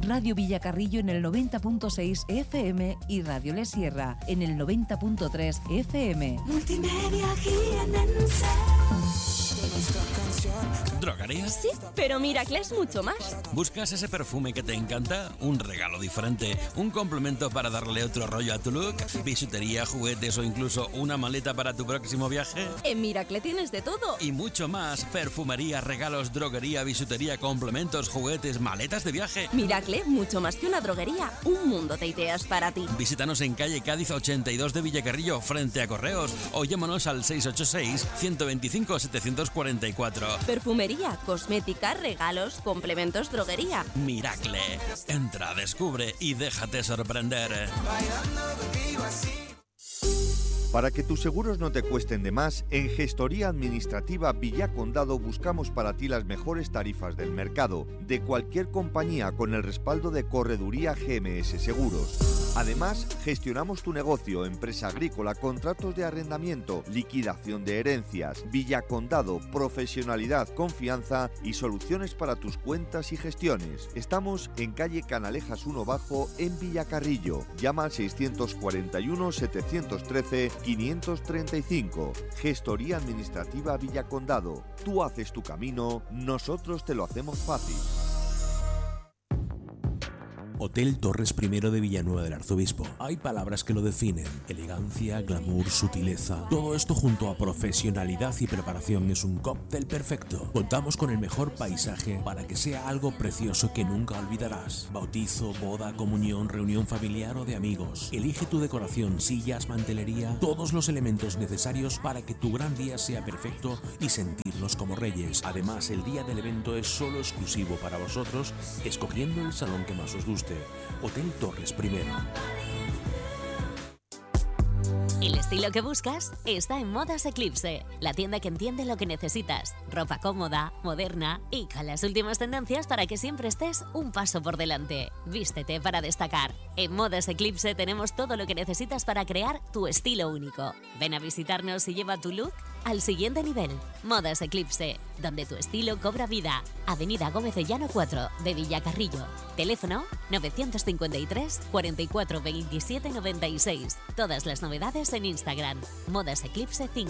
Radio Villacarrillo en el 90.6 FM y Radio Le Sierra en el 90.3 FM. Multimedia jiennense. ¿Droguería? Sí, pero Miracle es mucho más. ¿Buscas ese perfume que te encanta? ¿Un regalo diferente? ¿Un complemento para darle otro rollo a tu look? ¿Bisutería, juguetes o incluso una maleta para tu próximo viaje? En Miracle tienes de todo. Y mucho más. Perfumería, regalos, droguería, bisutería, complementos, juguetes, maletas de viaje. Miracle, mucho más que una droguería. Un mundo de ideas para ti. Visítanos en calle Cádiz 82 de Villacarrillo, frente a Correos, o llámanos al 686-125-744. Perfumería, cosmética, regalos, complementos, droguería. Miracle. Entra, descubre y déjate sorprender. Para que tus seguros no te cuesten de más, en Gestoría Administrativa Villacondado buscamos para ti las mejores tarifas del mercado, de cualquier compañía, con el respaldo de Correduría GMS Seguros. Además, gestionamos tu negocio, empresa agrícola, contratos de arrendamiento, liquidación de herencias. Villacondado, profesionalidad, confianza y soluciones para tus cuentas y gestiones. Estamos en calle Canalejas 1 Bajo, en Villacarrillo. Llama al 641-713-535. Gestoría Administrativa Villacondado. Tú haces tu camino, nosotros te lo hacemos fácil. Hotel Torres I de Villanueva del Arzobispo. Hay palabras que lo definen: elegancia, glamour, sutileza. Todo esto junto a profesionalidad y preparación es un cóctel perfecto. Contamos con el mejor paisaje para que sea algo precioso que nunca olvidarás. Bautizo, boda, comunión, reunión familiar o de amigos. Elige tu decoración, sillas, mantelería, todos los elementos necesarios para que tu gran día sea perfecto y sentirnos como reyes. Además, el día del evento es solo exclusivo para vosotros, escogiendo el salón que más os guste. Hotel Torres I. El estilo que buscas está en Modas Eclipse, la tienda que entiende lo que necesitas. Ropa cómoda, moderna y con las últimas tendencias para que siempre estés un paso por delante. Vístete para destacar. En Modas Eclipse tenemos todo lo que necesitas para crear tu estilo único. Ven a visitarnos y lleva tu look al siguiente nivel. Modas Eclipse, donde tu estilo cobra vida. Avenida Gómez de Llano 4 de Villacarrillo. Teléfono 953 44 27 96. Todas las novedades en Instagram. Modas Eclipse 5.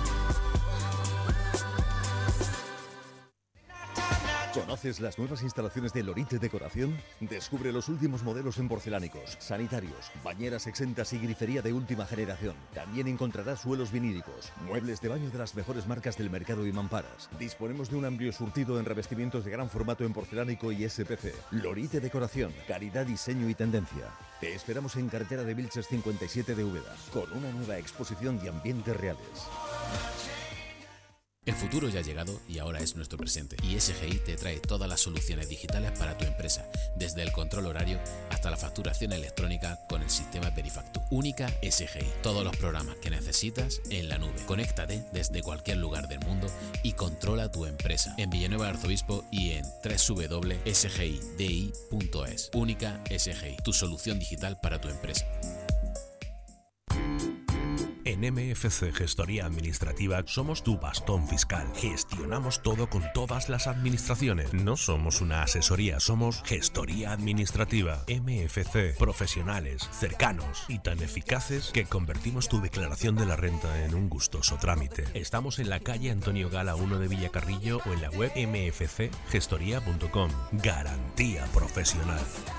¿Conoces las nuevas instalaciones de Lorite Decoración? Descubre los últimos modelos en porcelánicos, sanitarios, bañeras exentas y grifería de última generación. También encontrarás suelos vinílicos, muebles de baño de las mejores marcas del mercado y mamparas. Disponemos de un amplio surtido en revestimientos de gran formato en porcelánico y SPC. Lorite Decoración, calidad, diseño y tendencia. Te esperamos en carretera de Vilches 57 de Úbeda, con una nueva exposición de ambientes reales. El futuro ya ha llegado y ahora es nuestro presente. Y SGI te trae todas las soluciones digitales para tu empresa, desde el control horario hasta la facturación electrónica con el sistema Verifactu. Única SGI. Todos los programas que necesitas en la nube. Conéctate desde cualquier lugar del mundo y controla tu empresa en Villanueva del Arzobispo y en www.sgidi.es. Única SGI. Tu solución digital para tu empresa. En MFC Gestoría Administrativa somos tu bastón fiscal. Gestionamos todo con todas las administraciones. No somos una asesoría, somos Gestoría Administrativa. MFC, profesionales, cercanos y tan eficaces que convertimos tu declaración de la renta en un gustoso trámite. Estamos en la calle Antonio Gala 1 de Villacarrillo o en la web mfcgestoría.com. Garantía profesional.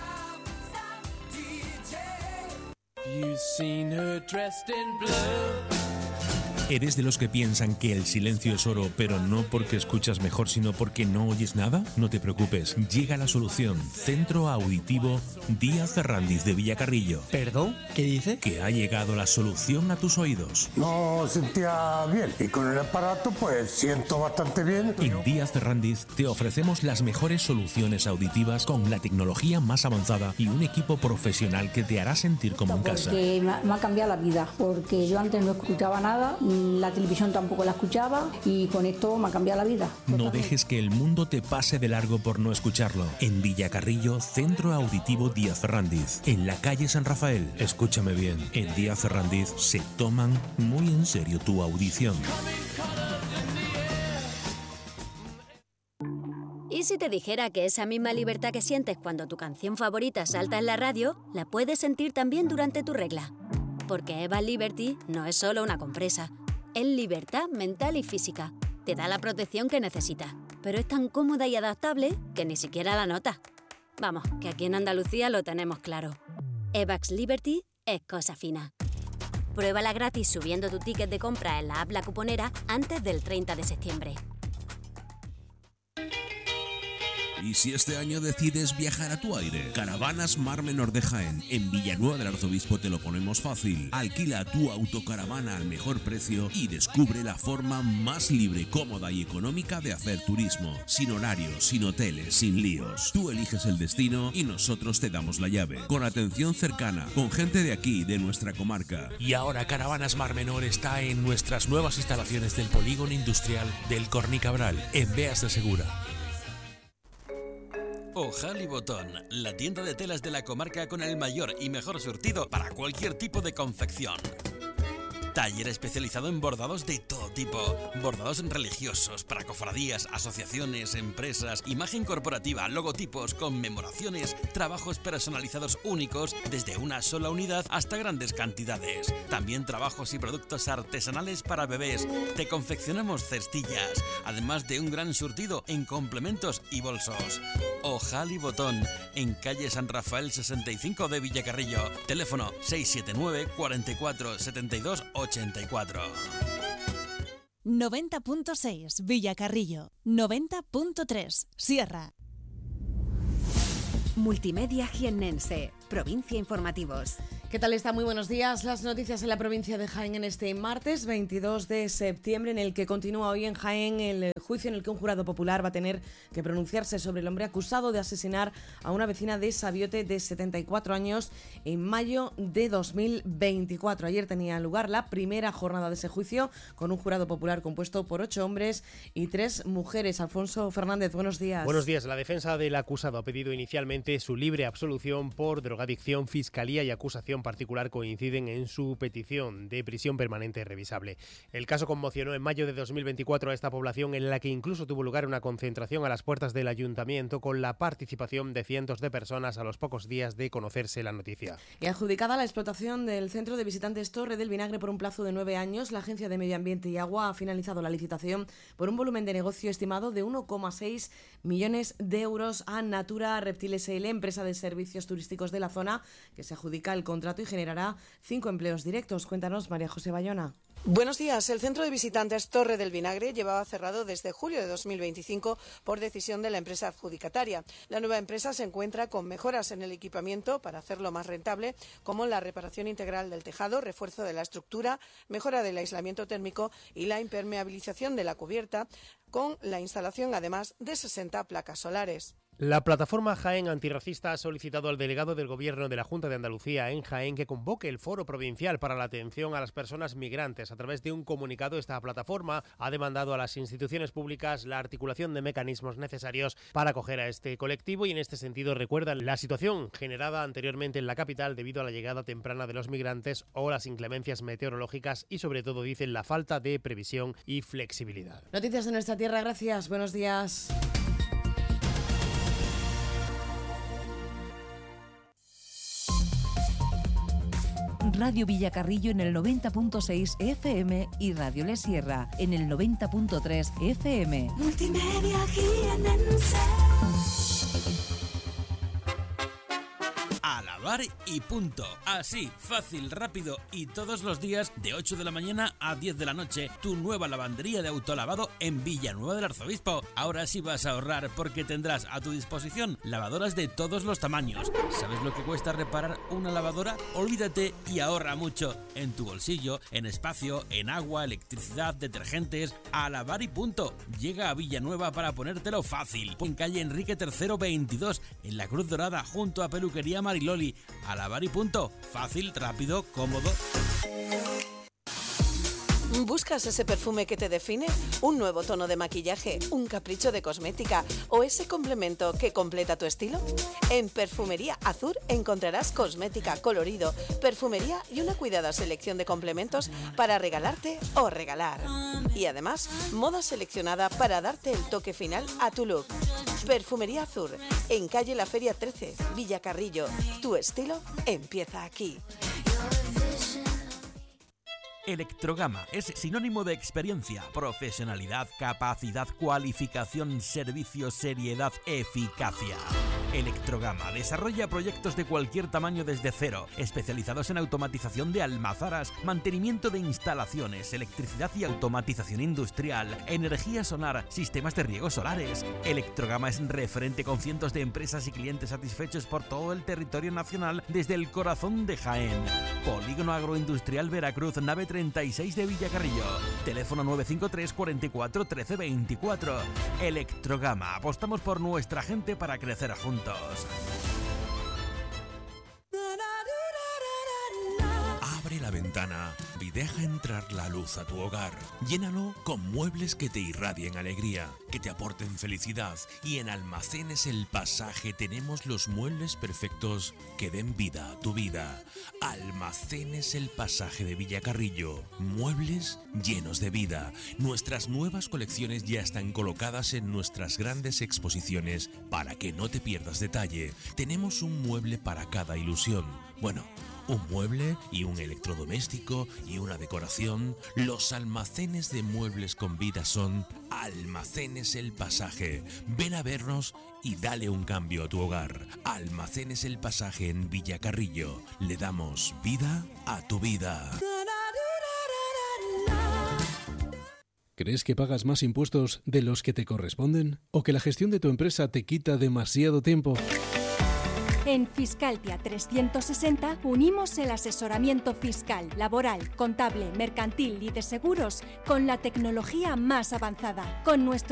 You've seen her dressed in blue. ¿Eres de los que piensan que el silencio es oro, pero no porque escuchas mejor, sino porque no oyes nada? No te preocupes, llega la solución. Centro Auditivo Díaz Ferrandiz de Villacarrillo. ¿Perdón? ¿Qué dice? Que ha llegado la solución a tus oídos. No sentía bien y con el aparato pues siento bastante bien. En Díaz Ferrandiz te ofrecemos las mejores soluciones auditivas con la tecnología más avanzada y un equipo profesional que te hará sentir como en casa. Porque me ha cambiado la vida, porque yo antes no escuchaba nada, la televisión tampoco la escuchaba y con esto me ha cambiado la vida. No dejes que el mundo te pase de largo por no escucharlo. En Villacarrillo, Centro Auditivo Díaz Ferrandiz. En la calle San Rafael. Escúchame bien, en Díaz Ferrandiz se toman muy en serio tu audición. ¿Y si te dijera que esa misma libertad que sientes cuando tu canción favorita salta en la radio, la puedes sentir también durante tu regla? Porque Eva Liberty no es solo una compresa, es libertad mental y física. Te da la protección que necesitas, pero es tan cómoda y adaptable que ni siquiera la notas. Vamos, que aquí en Andalucía lo tenemos claro. Evax Liberty es cosa fina. Pruébala gratis subiendo tu ticket de compra en la app La Cuponera antes del 30 de septiembre. Y si este año decides viajar a tu aire, Caravanas Mar Menor de Jaén, en Villanueva del Arzobispo te lo ponemos fácil. Alquila tu autocaravana al mejor precio y descubre la forma más libre, cómoda y económica de hacer turismo. Sin horarios, sin hoteles, sin líos. Tú eliges el destino y nosotros te damos la llave. Con atención cercana, con gente de aquí, de nuestra comarca. Y ahora Caravanas Mar Menor está en nuestras nuevas instalaciones del Polígono Industrial del Cornicabral, en Beas de Segura. Ojal y Botón, la tienda de telas de la comarca con el mayor y mejor surtido para cualquier tipo de confección. Taller especializado en bordados de todo tipo. Bordados religiosos, para cofradías, asociaciones, empresas, imagen corporativa, logotipos, conmemoraciones, trabajos personalizados únicos desde una sola unidad hasta grandes cantidades. También trabajos y productos artesanales para bebés. Te confeccionamos cestillas, además de un gran surtido en complementos y bolsos. Ojal y Botón, en calle San Rafael 65 de Villacarrillo. Teléfono 679 44 72 84. 90.6 Villacarrillo, 90.3 Sierra. Multimedia Jiennense, Provincia Informativos. ¿Qué tal está? Muy buenos días. Las noticias en la provincia de Jaén en este martes 22 de septiembre, en el que continúa hoy en Jaén el juicio en el que un jurado popular va a tener que pronunciarse sobre el hombre acusado de asesinar a una vecina de Sabiote de 74 años en mayo de 2024. Ayer tenía lugar la primera jornada de ese juicio con un jurado popular compuesto por 8 hombres y 3 mujeres. Alfonso Fernández, buenos días. Buenos días. La defensa del acusado ha pedido inicialmente su libre absolución por drogadicción. Fiscalía y acusación particular coinciden en su petición de prisión permanente revisable. El caso conmocionó en mayo de 2024 a esta población, en la que incluso tuvo lugar una concentración a las puertas del ayuntamiento con la participación de cientos de personas a los pocos días de conocerse la noticia. Y adjudicada la explotación del centro de visitantes Torre del Vinagre por un plazo de 9 años, la Agencia de Medio Ambiente y Agua ha finalizado la licitación por un volumen de negocio estimado de 1,6 millones de euros a Natura Reptiles SL, empresa de servicios turísticos de la zona, que se adjudica el contrato y generará 5 empleos directos. Cuéntanos, María José Bayona. Buenos días. El centro de visitantes Torre del Vinagre llevaba cerrado desde julio de 2025 por decisión de la empresa adjudicataria. La nueva empresa se encuentra con mejoras en el equipamiento para hacerlo más rentable, como la reparación integral del tejado, refuerzo de la estructura, mejora del aislamiento térmico y la impermeabilización de la cubierta, con la instalación además de 60 placas solares. La plataforma Jaén Antirracista ha solicitado al delegado del Gobierno de la Junta de Andalucía en Jaén que convoque el Foro Provincial para la Atención a las Personas Migrantes. A través de un comunicado, esta plataforma ha demandado a las instituciones públicas la articulación de mecanismos necesarios para acoger a este colectivo y, en este sentido, recuerdan la situación generada anteriormente en la capital debido a la llegada temprana de los migrantes o las inclemencias meteorológicas y, sobre todo, dicen, la falta de previsión y flexibilidad. Noticias de nuestra tierra, gracias. Buenos días. Radio Villacarrillo en el 90.6 FM y Radio Le Sierra en el 90.3 FM. Multimedia Jiennense. A lavar y punto. Así, fácil, rápido y todos los días de 8 de la mañana a 10 de la noche. Tu nueva lavandería de autolavado en Villanueva del Arzobispo. Ahora sí vas a ahorrar porque tendrás a tu disposición lavadoras de todos los tamaños. ¿Sabes lo que cuesta reparar una lavadora? Olvídate y ahorra mucho. En tu bolsillo, en espacio, en agua, electricidad, detergentes. A lavar y punto. Llega a Villanueva para ponértelo fácil. En calle Enrique III 22, en la Cruz Dorada, junto a Peluquería Mariloli. A lavar y punto. Fácil, rápido, cómodo. ¿Buscas ese perfume que te define? ¿Un nuevo tono de maquillaje? ¿Un capricho de cosmética? ¿O ese complemento que completa tu estilo? En Perfumería Azur encontrarás cosmética, colorido, perfumería y una cuidada selección de complementos para regalarte o regalar. Y además, moda seleccionada para darte el toque final a tu look. Perfumería Azur, en calle La Feria 13, Villacarrillo. Tu estilo empieza aquí. Electrogama es sinónimo de experiencia, profesionalidad, capacidad, cualificación, servicio, seriedad, eficacia. Electrogama desarrolla proyectos de cualquier tamaño desde cero, especializados en automatización de almazaras, mantenimiento de instalaciones, electricidad y automatización industrial, energía solar, sistemas de riego solares. Electrogama es referente con cientos de empresas y clientes satisfechos por todo el territorio nacional desde el corazón de Jaén. Polígono Agroindustrial Veracruz, nave 36 de Villacarrillo. Teléfono 953 44 13 24. Electrogama. Apostamos por nuestra gente para crecer juntos. Abre la ventana y deja entrar la luz a tu hogar. Llénalo con muebles que te irradien alegría, que te aporten felicidad. Y en Almacenes El Pasaje tenemos los muebles perfectos que den vida a tu vida. Almacenes El Pasaje de Villacarrillo. Muebles llenos de vida. Nuestras nuevas colecciones ya están colocadas en nuestras grandes exposiciones para que no te pierdas detalle. Tenemos un mueble para cada ilusión. Bueno, un mueble y un electrodoméstico y una decoración. Los almacenes de muebles con vida son Almacenes El Pasaje. Ven a vernos y dale un cambio a tu hogar. Almacenes El Pasaje en Villacarrillo. Le damos vida a tu vida. ¿Crees que pagas más impuestos de los que te corresponden? ¿O que la gestión de tu empresa te quita demasiado tiempo? En Fiscaltia 360 unimos el asesoramiento fiscal, laboral, contable, mercantil y de seguros con la tecnología más avanzada. Con nuestro